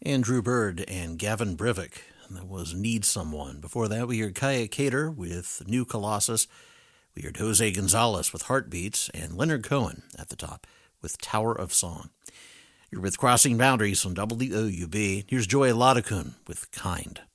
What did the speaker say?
Andrew Bird and Gavin Brivik. And that was Need Someone. Before that, we heard Kaya Cater with New Colossus. We heard Jose Gonzalez with Heartbeats, and Leonard Cohen at the top with Tower of Song. You're with Crossing Boundaries on WOUB. Here's Joy Ladakun with Kind.